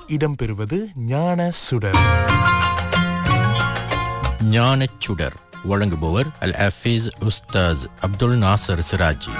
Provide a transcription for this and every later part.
இடம்பெறுவது ஞான சுடர். ஞானச் சுடர் வழங்குபவர் அல் ஹஃபீஸ் உஸ்தாஸ் அப்துல் நாசர் சிராஜி.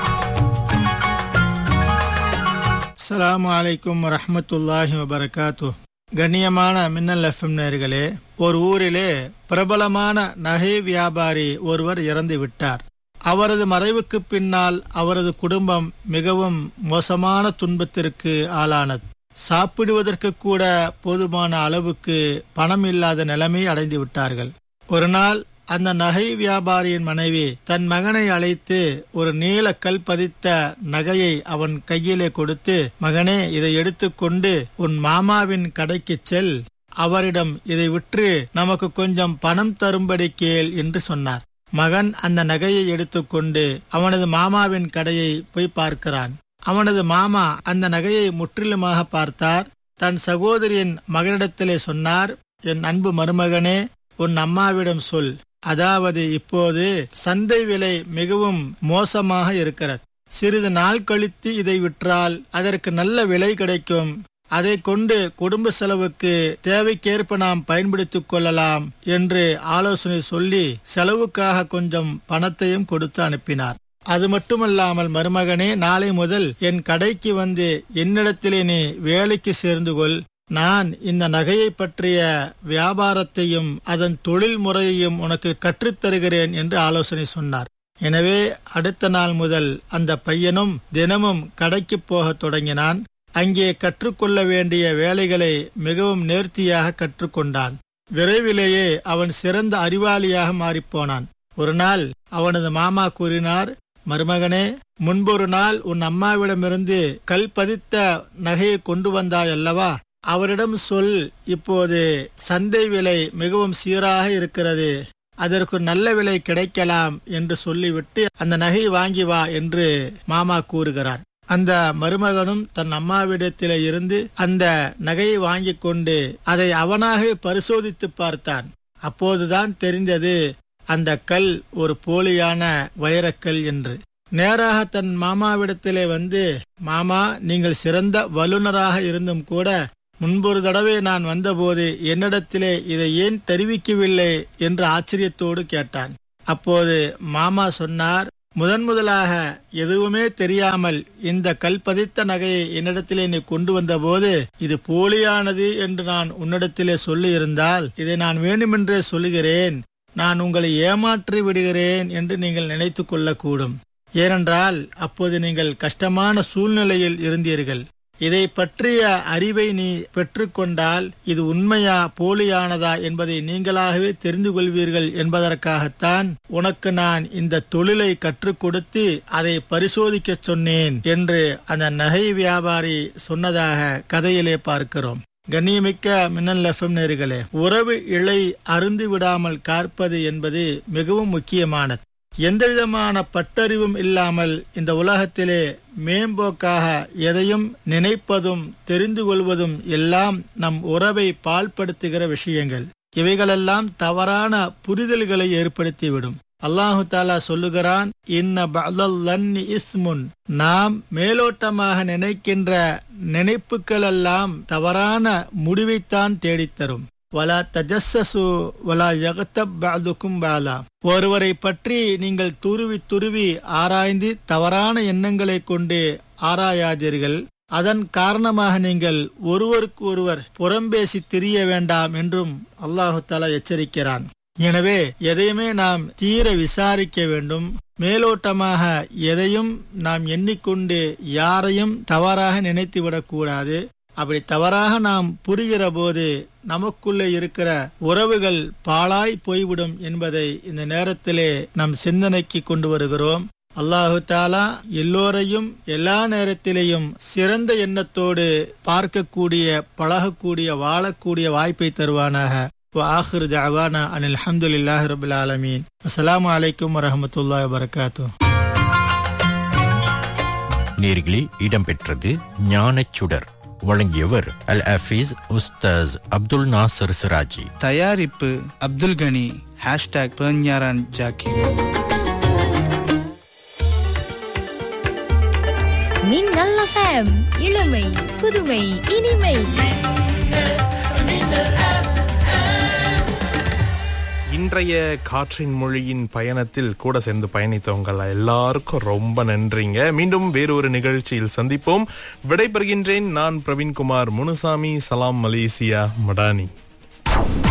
அஸ்ஸலாமு அலைக்கும் வரஹ்மத்துல்லாஹி வபரகாத்துஹ். கண்ணியமான மின்னல் எஃப்எம் நேயர்களே, ஒரு ஊரிலே பிரபலமான நகை வியாபாரி ஒருவர் இறந்து விட்டார். அவரது மறைவுக்கு பின்னால் அவரது குடும்பம் மிகவும் மோசமான துன்பத்திற்கு ஆளானது. சாப்பிடுவதற்கு கூட போதுமான அளவுக்கு பணம் இல்லாத நிலைமை அடைந்து விட்டார்கள். ஒரு நாள் அந்த நகை வியாபாரியின் மனைவி தன் மகனை அழைத்து ஒரு நீல கல் பதித்த நகையை அவன் கையிலே கொடுத்து, மகனே, இதை எடுத்துக்கொண்டு உன் மாமாவின் கடைக்கு செல், அவரிடம் இதை விற்று நமக்கு கொஞ்சம் பணம் தரும்படி கேள் என்று சொன்னார். மகன் அந்த நகையை எடுத்துக்கொண்டு அவனது மாமாவின் கடையை போய் பார்க்கிறான். அவனது மாமா அந்த நகையை முற்றிலுமாக பார்த்தார். தன் சகோதரியின் மகனிடத்திலே சொன்னார், என் அன்பு மருமகனே, உன் அம்மாவிடம் சொல், அதாவது இப்போது சந்தை விலை மிகவும் மோசமாக இருக்கிறது. சிறிது நாள் கழித்து இதை விற்றால் அதற்கு நல்ல விலை கிடைக்கும். அதை கொண்டு குடும்ப செலவுக்கு தேவைக்கேற்ப நாம் பயன்படுத்திக் கொள்ளலாம் என்று ஆலோசனை சொல்லி செலவுக்காக கொஞ்சம் பணத்தையும் கொடுத்து அனுப்பினார். அது மட்டுமல்லாமல், மருமகனே, நாளை முதல் என் கடைக்கு வந்து என்னிடத்திலே நீ வேலைக்கு சேர்ந்து கொள். நான் இந்த நகையை பற்றிய வியாபாரத்தையும் அதன் தொழில் முறையையும் உனக்கு கற்றுத்தருகிறேன் என்று ஆலோசனை சொன்னார். எனவே அடுத்த நாள் முதல் அந்த பையனும் தினமும் கடைக்கு போகத் தொடங்கினான். அங்கே கற்றுக்கொள்ள வேண்டிய வேலைகளை மிகவும் நேர்த்தியாக கற்றுக்கொண்டான். விரைவிலேயே அவன் சிறந்த அறிவாளியாக மாறிப்போனான். ஒரு நாள் அவனது மாமா கூறினார், மருமகனே, முன்பொரு நாள் உன் அம்மாவிடமிருந்து கல் பதித்த நகையை கொண்டு வந்தாய் அல்லவா? அவரிடம் சொல், இப்போது சந்தை விலை மிகவும் சீராக இருக்கிறது, அதற்கு நல்ல விலை கிடைக்கலாம் என்று சொல்லிவிட்டு அந்த நகையை வாங்கி வா என்று மாமா கூறுகிறார். அந்த மருமகனும் தன் அம்மாவிடத்திலே இருந்து அந்த நகையை வாங்கி கொண்டு அதை அவனாகவே பரிசோதித்து பார்த்தான். அப்போதுதான் தெரிந்தது அந்த கல் ஒரு போலியான வைரக்கல் என்று. நேராக தன் மாமாவிடத்திலே வந்து, மாமா, நீங்கள் சிறந்த வல்லுநராக இருந்தும் கூட முன்பொரு தடவை நான் வந்தபோது என்னிடத்திலே இதை ஏன் தெரிவிக்கவில்லை என்று ஆச்சரியத்தோடு கேட்டான். அப்போது மாமா சொன்னார், முதலாக எதுவுமே தெரியாமல் இந்த கல் பதித்த நகையை என்னிடத்திலே நீ கொண்டு வந்த போது இது போலியானது என்று நான் உன்னிடத்திலே சொல்லி இருந்தால் இதை நான் வேண்டுமென்றே சொல்லுகிறேன், நான் உங்களை ஏமாற்றி விடுகிறேன் என்று நீங்கள் நினைத்து கொள்ளக்கூடும். ஏனென்றால் அப்போது நீங்கள் கஷ்டமான சூழ்நிலையில் இருந்தீர்கள். இதை பற்றிய அறிவை நீ பெற்றுக்கொண்டால் இது உண்மையா போலியானதா என்பதை நீங்களாகவே தெரிந்து கொள்வீர்கள் என்பதற்காகத்தான் உனக்கு நான் இந்த தொழிலை கற்றுக் கொடுத்து அதை பரிசோதிக்க சொன்னேன் என்று அந்த நகை வியாபாரி சொன்னதாக கதையிலே பார்க்கிறோம். கண்ணியமிக்க மின்னல் எஃப்எம் நேயர்களே, உறவு இழை அருந்து விடாமல் காப்பது என்பது மிகவும் முக்கியமானது. எந்தவிதமான பட்டறிவும் இல்லாமல் இந்த உலகத்திலே மேம்போக்காக எதையும் நினைப்பதும் தெரிந்து கொள்வதும் எல்லாம் நம் உறவை பாழ்படுத்துகிற விஷயங்கள். இவைகளெல்லாம் தவறான புரிதல்களை ஏற்படுத்திவிடும். அல்லாஹு தாலா சொல்லுகிறான், இன்ன பஅலல்லன்னி இஸ்முன், நாம் மேலோட்டமாக நினைக்கின்ற நினைப்புகள் எல்லாம் தவறான முடிவைத்தான் தேடித்தரும். வலா தஜஸ்ஸசு வலா யக்தப் பஅதுக்கும் பஅலா, ஒருவரை பற்றி நீங்கள் துருவி ஆராய்ந்து தவறான எண்ணங்களை கொண்டு ஆராயாதீர்கள். அதன் காரணமாக நீங்கள் ஒருவருக்கு ஒருவர் புறம்பேசி திரிய வேண்டாம் என்றும் அல்லாஹு தஆலா எச்சரிக்கிறான். எனவே எதையுமே நாம் தீர விசாரிக்க வேண்டும். மேலோட்டமாக எதையும் நாம் எண்ணிக்கொண்டு யாரையும் தவறாக நினைத்து விடக்கூடாது. அப்படி தவறாக நாம் புரிகிற போது நமக்குள்ளே இருக்கிற உறவுகள் பாழாய் போய்விடும் என்பதை இந்த நேரத்திலே நாம் சிந்தனைக்கு கொண்டு வருகிறோம். அல்லாஹு தாலா எல்லோரையும் எல்லா நேரத்திலேயும் சிறந்த எண்ணத்தோடு பார்க்கக்கூடிய, பழகக்கூடிய, வாழக்கூடிய வாய்ப்பை தருவானாக. وآخر دعوانا أن الحمد لله رب العالمين. السلام عليكم ورحمة الله وبركاته. நேயர்களே, இடம்பெற்றது ஞானச் சுடர். வழங்கியவர் அல் ஹஃபீஸ் உஸ்தாஸ் அப்துல் நாசர் சிராஜி. தயாரிப்பு அப்துல் கனி. #பெர்ஞாரான் ஜாக்கிர். மின்னல் FM, இளமை புதுமை இனிமை. இன்றைய காற்றின் மொழியின் பயணத்தில் கூட சேர்ந்து பயணித்தவங்க எல்லாருக்கும் ரொம்ப நன்றிங்க. மீண்டும் வேறொரு நிகழ்ச்சியில் சந்திப்போம். விடைபெறுகின்றேன். நான் பிரவீன்குமார் முனுசாமி. சலாம் மலேசியா மடானி.